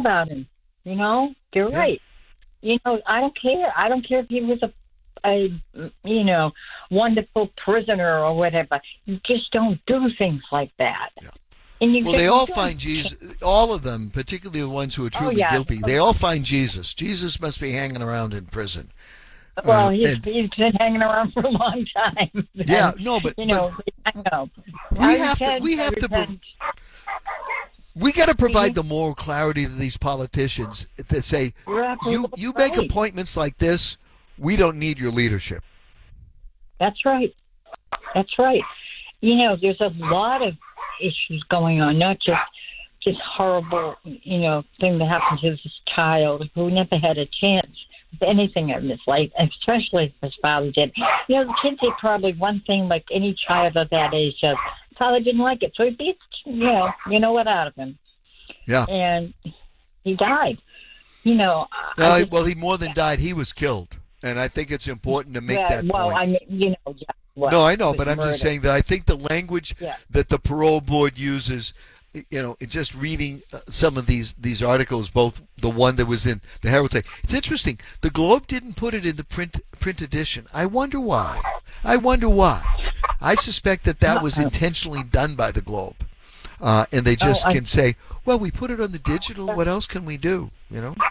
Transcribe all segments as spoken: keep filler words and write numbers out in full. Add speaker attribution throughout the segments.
Speaker 1: about him. You know, you're
Speaker 2: Yeah.
Speaker 1: right. You know, I don't care. I don't care if he was a, a, you know, wonderful prisoner or whatever. You just don't do things like that.
Speaker 2: Yeah.
Speaker 1: And you
Speaker 2: Well,
Speaker 1: just
Speaker 2: they all
Speaker 1: don't.
Speaker 2: find Jesus, all of them, particularly the ones who are truly
Speaker 1: yeah.
Speaker 2: guilty, they all find Jesus. Jesus must be hanging around in prison.
Speaker 1: Well,
Speaker 2: Uh,
Speaker 1: he's,
Speaker 2: and-
Speaker 1: he's been hanging around for a long time.
Speaker 2: Yeah,
Speaker 1: And,
Speaker 2: no, but-
Speaker 1: you know, I know.
Speaker 2: We
Speaker 1: I
Speaker 2: have to-
Speaker 1: repent,
Speaker 2: we
Speaker 1: I
Speaker 2: have to prov-
Speaker 1: repent.
Speaker 2: We got to provide
Speaker 1: Mhm.
Speaker 2: the moral clarity to these politicians that say,
Speaker 1: You're
Speaker 2: you,
Speaker 1: absolutely
Speaker 2: you make
Speaker 1: right.
Speaker 2: appointments like this, we don't need your leadership.
Speaker 1: That's right. That's right. You know, there's a lot of issues going on, not just just horrible, you know, thing that happened to this child who never had a chance with anything in his life, especially if his father did. You know, the kid did probably one thing like any child of that age does. His father didn't like it, so he beat, you know, you know what out of him.
Speaker 2: Yeah.
Speaker 1: And he died. You know, I
Speaker 2: Uh,
Speaker 1: just-
Speaker 2: well, he more than died. He was killed. And I think it's important to make
Speaker 1: yeah,
Speaker 2: that
Speaker 1: well,
Speaker 2: point.
Speaker 1: I mean, you know, yeah. Well,
Speaker 2: No, I know,
Speaker 1: it was
Speaker 2: but I'm
Speaker 1: murder.
Speaker 2: just saying that I think the language
Speaker 1: Yeah.
Speaker 2: that the parole board uses, you know, just reading uh, some of these, these articles, both the one that was in the Herald today, it's interesting. The Globe didn't put it in the print print edition. I wonder why. I wonder why. I suspect that that was intentionally done by the Globe. Uh, and they just
Speaker 1: Oh, I-
Speaker 2: can say, well, we put it on the digital. What else can we do? You know?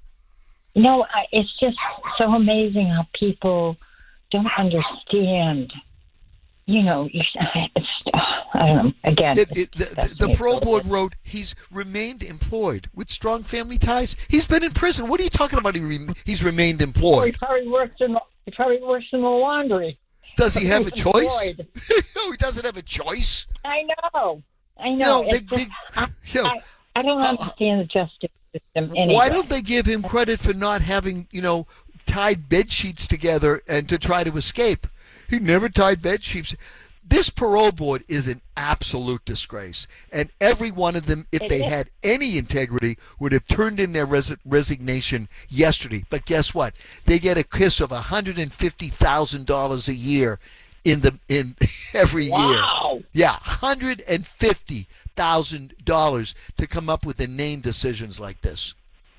Speaker 1: You know, I, it's just so amazing how people don't understand. You know, you- it's, I don't know. Again,
Speaker 2: It, it, the,
Speaker 1: that's
Speaker 2: the, the
Speaker 1: me.
Speaker 2: parole board wrote he's remained employed with strong family ties. He's been in prison. What are you talking about? He re, he's remained
Speaker 1: He
Speaker 2: employed.
Speaker 1: probably works in the, he probably works in the laundry.
Speaker 2: Does he have a
Speaker 1: He's
Speaker 2: choice?
Speaker 1: employed.
Speaker 2: No, he doesn't have a choice.
Speaker 1: I know. I know.
Speaker 2: No,
Speaker 1: It's
Speaker 2: they-
Speaker 1: just-
Speaker 2: they-
Speaker 1: I,
Speaker 2: you know,
Speaker 1: I, I don't
Speaker 2: how-
Speaker 1: understand the justice system anyway.
Speaker 2: Why don't they give him credit for not having, you know, tied bed sheets together and to try to escape? He never tied bed sheets. This parole board is an absolute disgrace, and every one of them, if
Speaker 1: It
Speaker 2: they
Speaker 1: is.
Speaker 2: had any integrity, would have turned in their res- resignation yesterday. But guess what? They get a kiss of one hundred fifty thousand dollars a year in the in every
Speaker 1: Wow.
Speaker 2: year. Yeah, one hundred fifty thousand dollars to come up with inane decisions like this.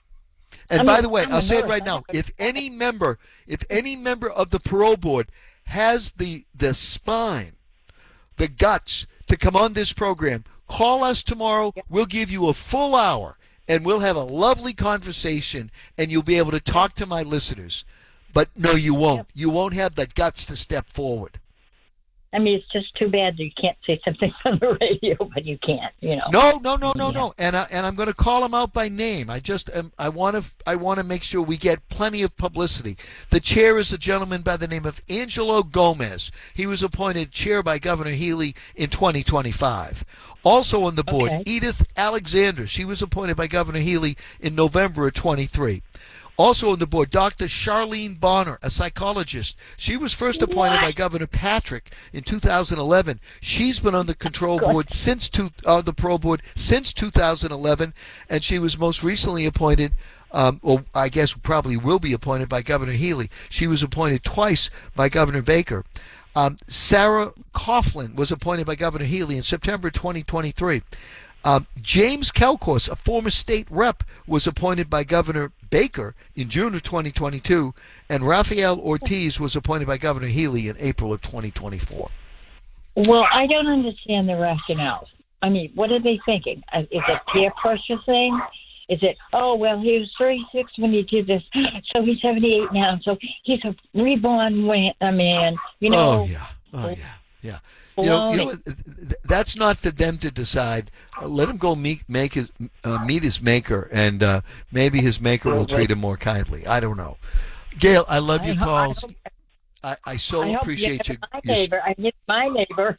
Speaker 2: And
Speaker 1: I
Speaker 2: by
Speaker 1: mean,
Speaker 2: the way,
Speaker 1: I'm a
Speaker 2: I'll say it
Speaker 1: nurse.
Speaker 2: right
Speaker 1: I
Speaker 2: now:
Speaker 1: have-
Speaker 2: if any member, if any member of the parole board has the the spine, the guts to come on this program, call us tomorrow. We'll give you a full hour, and we'll have a lovely conversation, and you'll be able to talk to my listeners. But no, you won't.
Speaker 1: Yep.
Speaker 2: You won't have the guts to step forward.
Speaker 1: I mean, it's just too bad that you can't say something on the radio, but you can't, you know.
Speaker 2: No, no, no, no,
Speaker 1: Yeah.
Speaker 2: no. And I, and I'm going to call him out by name. I just um, I want to I want to make sure we get plenty of publicity. The chair is a gentleman by the name of Angelo Gomez. He was appointed chair by Governor Healy in twenty twenty-five. Also on the board,
Speaker 1: Okay.
Speaker 2: Edith Alexander. She was appointed by Governor Healy in November of twenty-three. Also on the board, Doctor Charlene Bonner, a psychologist. She was first appointed by Governor Patrick in two thousand eleven. She's been on the control board since two, uh, the parole board since two thousand eleven, and she was most recently appointed, um, or I guess probably will be appointed by Governor Healy. She was appointed twice by Governor Baker. Um, Sarah Coughlin was appointed by Governor Healy in September twenty twenty-three. Um, James Kelkos, a former state rep, was appointed by Governor Baker in June of twenty twenty-two, and Rafael Ortiz was appointed by Governor Healy in April of twenty twenty-four.
Speaker 1: Well, I don't understand the rationale. I mean, what are they thinking? Uh, Is it peer pressure thing? Is it, oh, well, he was thirty-six when he did this, so he's seventy-eight now, so he's a reborn wa- a man, you know?
Speaker 2: Oh, yeah. Oh, yeah. Yeah. You know, you know what? Th- th- that's not for them to decide. Uh, let him go meet, make his, uh, meet his maker, and uh, maybe his maker will treat him more kindly. I don't know. Gail, I love
Speaker 1: I
Speaker 2: your
Speaker 1: ho- I
Speaker 2: calls.
Speaker 1: hope-
Speaker 2: I, I so
Speaker 1: I hope
Speaker 2: appreciate you.
Speaker 1: you. My
Speaker 2: your-
Speaker 1: neighbor, I miss my neighbor.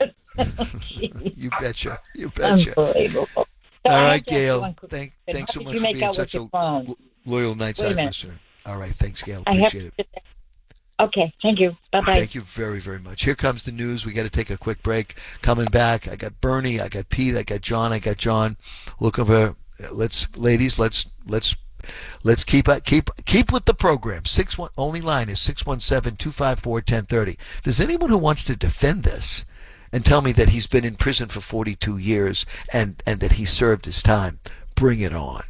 Speaker 2: You betcha. You betcha.
Speaker 1: Unbelievable. So
Speaker 2: All
Speaker 1: I
Speaker 2: right,
Speaker 1: have to ask you
Speaker 2: Gail.
Speaker 1: one quick
Speaker 2: Thank,
Speaker 1: question.
Speaker 2: thanks so
Speaker 1: How did
Speaker 2: much
Speaker 1: you
Speaker 2: for
Speaker 1: make
Speaker 2: being
Speaker 1: out with
Speaker 2: such
Speaker 1: your
Speaker 2: a
Speaker 1: phone?
Speaker 2: lo- loyal
Speaker 1: Wait a
Speaker 2: Nightside
Speaker 1: minute.
Speaker 2: listener. All right, thanks, Gail.
Speaker 1: I have
Speaker 2: Appreciate it.
Speaker 1: to, okay, thank you. Bye-bye.
Speaker 2: Thank you very, very much. Here comes the news. We got to take a quick break. Coming back, I got Bernie, I got Pete, I got John, I got John. Look over. Let's, ladies, let's let's let's keep keep keep with the program. Six one only line is six one seven two five four ten thirty. If there's anyone who wants to defend this and tell me that he's been in prison for forty-two years and and that he served his time, bring it on.